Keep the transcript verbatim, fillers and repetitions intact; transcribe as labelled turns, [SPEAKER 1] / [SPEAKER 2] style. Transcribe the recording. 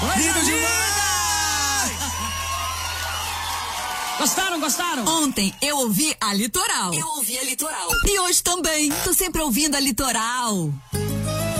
[SPEAKER 1] Lindo demais!
[SPEAKER 2] Gostaram, gostaram?
[SPEAKER 3] Ontem eu ouvi a Litoral.
[SPEAKER 4] Eu ouvi a Litoral.
[SPEAKER 3] E hoje também. Tô sempre ouvindo a Litoral.